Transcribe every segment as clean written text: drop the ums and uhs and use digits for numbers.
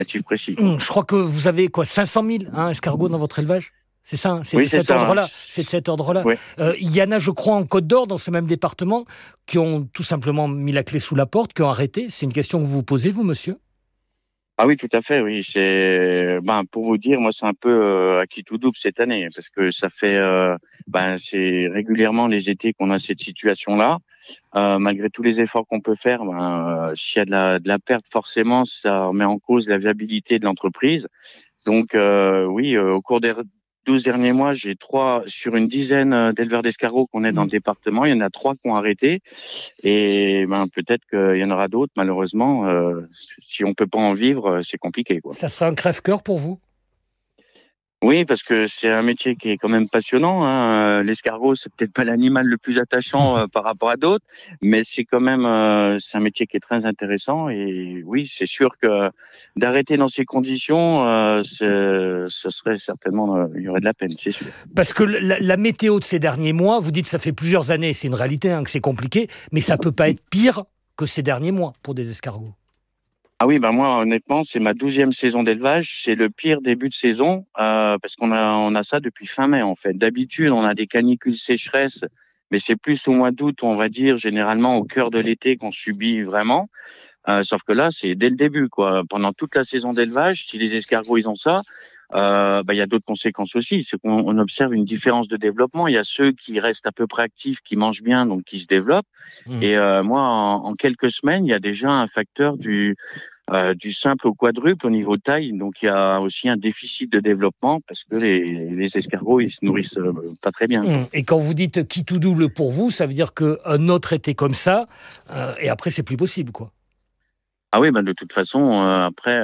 chiffre précis. Je crois que vous avez 500 000 escargots dans votre élevage ? C'est ça, c'est Oui, de cet ordre-là. C'est de cet ordre-là. Oui. Il y en a, je crois, en Côte d'Or, dans ce même département, qui ont tout simplement mis la clé sous la porte, qui ont arrêté. C'est une question que vous vous posez, vous, monsieur ? Ah oui, tout à fait, oui. Pour vous dire, moi, c'est un peu à qui tout double cette année, parce que ça fait, c'est régulièrement les étés qu'on a cette situation-là. Malgré tous les efforts qu'on peut faire, s'il y a de la perte, forcément, ça met en cause la viabilité de l'entreprise. Donc, au cours des 12 derniers mois, j'ai 3 sur une dizaine d'éleveurs d'escargots qu'on est dans le département. Il y en a 3 qui ont arrêté. Et peut-être qu'il y en aura d'autres, malheureusement. Si on peut pas en vivre, c'est compliqué, quoi. Ça sera un crève-cœur pour vous ? Oui, parce que c'est un métier qui est quand même passionnant, hein. L'escargot, c'est peut-être pas l'animal le plus attachant par rapport à d'autres, mais c'est quand même c'est un métier qui est très intéressant. Et oui, c'est sûr que d'arrêter dans ces conditions, ce serait certainement, il y aurait de la peine, c'est sûr. Parce que la météo de ces derniers mois, vous dites que ça fait plusieurs années, c'est une réalité, que c'est compliqué, mais ça peut pas être pire que ces derniers mois pour des escargots. Ah oui, moi, honnêtement, c'est ma 12e saison d'élevage. C'est le pire début de saison, parce qu'on a ça depuis fin mai, en fait. D'habitude, on a des canicules sécheresses, mais c'est plus au mois d'août, on va dire, généralement au cœur de l'été qu'on subit vraiment. Sauf que là, c'est dès le début, quoi. Pendant toute la saison d'élevage, si les escargots, ils ont ça, il y a d'autres conséquences aussi. C'est qu'on observe une différence de développement. Il y a ceux qui restent à peu près actifs, qui mangent bien, donc qui se développent. Et moi, en quelques semaines, il y a déjà un facteur du simple au quadruple au niveau de taille. Donc, il y a aussi un déficit de développement parce que les escargots, ils se nourrissent pas très bien. Et quand vous dites qui tout double pour vous, ça veut dire qu'un autre été comme ça, et après, c'est plus possible, quoi. Ah oui, de toute façon, après,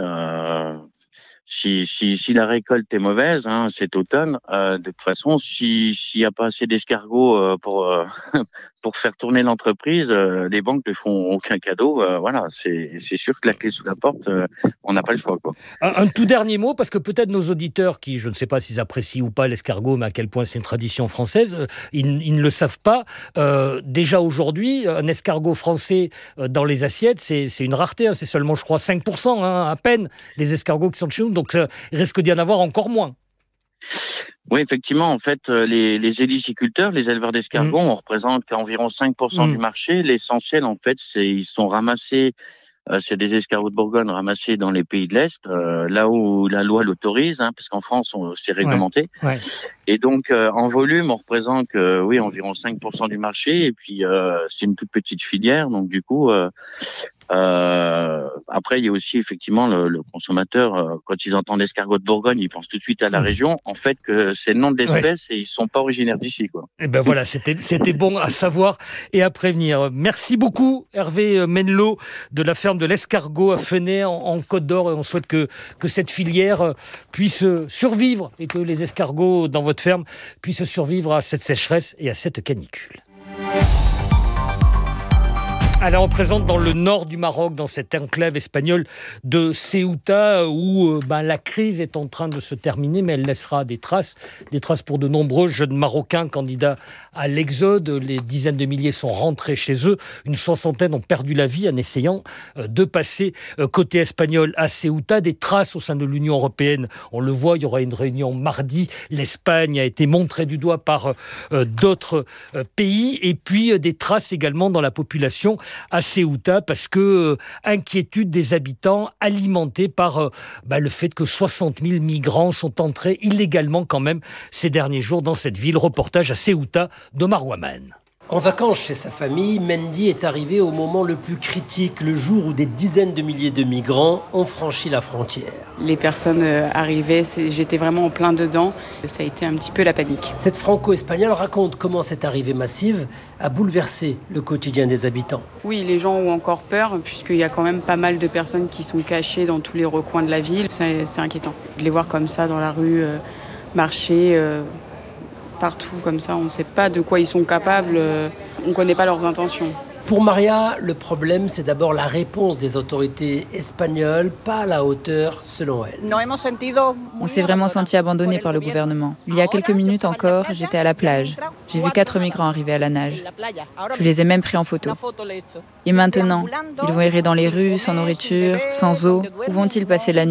si la récolte est mauvaise, cet automne, de toute façon, s'il y a pas assez d'escargots pour faire tourner l'entreprise, les banques ne font aucun cadeau. Voilà, c'est sûr que la clé sous la porte, on n'a pas le choix, quoi. Un tout dernier mot, parce que peut-être nos auditeurs, qui je ne sais pas s'ils apprécient ou pas l'escargot, mais à quel point c'est une tradition française, ils ne le savent pas. Déjà aujourd'hui, un escargot français dans les assiettes, c'est une rareté. C'est seulement, je crois, 5% à peine des escargots qui sont de chez nous. Donc, il risque d'y en avoir encore moins. Oui, effectivement, en fait, les héliciculteurs, les éleveurs d'escargots, on représente qu'environ 5% du marché. L'essentiel, en fait, ils sont ramassés. C'est des escargots de Bourgogne ramassés dans les pays de l'Est, là où la loi l'autorise, parce qu'en France, c'est réglementé. Ouais. Et donc, en volume, on représente environ 5% du marché. Et puis, c'est une toute petite filière. Donc, du coup, après, il y a aussi effectivement le consommateur, quand ils entendent escargot de Bourgogne, ils pensent tout de suite à la région. En fait, que c'est le nom de l'espèce et ils sont pas originaires d'ici, quoi. Et ben voilà, c'était bon à savoir et à prévenir. Merci beaucoup, Hervé Menlot, de la ferme de l'Escargot à Fenay en Côte d'Or. Et on souhaite que cette filière puisse survivre et que les escargots dans votre ferme puissent survivre à cette sécheresse et à cette canicule. Alors, on présente dans le nord du Maroc, dans cette enclave espagnole de Ceuta, où la crise est en train de se terminer, mais elle laissera des traces pour de nombreux jeunes Marocains candidats à l'exode. Les dizaines de milliers sont rentrés chez eux. Une soixantaine ont perdu la vie en essayant de passer côté espagnol à Ceuta. Des traces au sein de l'Union européenne. On le voit, il y aura une réunion mardi. L'Espagne a été montrée du doigt par d'autres pays. Et puis, des traces également dans la population à Ceuta, parce que inquiétude des habitants alimentée par le fait que 60 000 migrants sont entrés illégalement quand même ces derniers jours dans cette ville. Reportage à Ceuta d'Omar Waman. En vacances chez sa famille, Mendy est arrivé au moment le plus critique, le jour où des dizaines de milliers de migrants ont franchi la frontière. Les personnes arrivaient, j'étais vraiment en plein dedans. Ça a été un petit peu la panique. Cette franco-espagnole raconte comment cette arrivée massive a bouleversé le quotidien des habitants. Oui, les gens ont encore peur, puisqu'il y a quand même pas mal de personnes qui sont cachées dans tous les recoins de la ville. C'est inquiétant. De les voir comme ça dans la rue, marcher... partout comme ça, on ne sait pas de quoi ils sont capables, on ne connaît pas leurs intentions. Pour Maria, le problème, c'est d'abord la réponse des autorités espagnoles, pas à la hauteur selon elle. On s'est vraiment senti abandonné par le gouvernement. Il y a quelques minutes encore, j'étais à la plage. J'ai vu 4 migrants arriver à la nage. Je les ai même pris en photo. Et maintenant, ils vont errer dans les rues, sans nourriture, sans eau. Où vont-ils passer la nuit ?